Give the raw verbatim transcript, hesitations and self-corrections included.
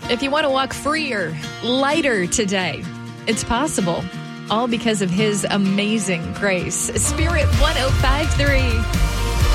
If you want to walk freer, lighter today, it's possible. All because of his amazing grace. Spirit one oh five point three.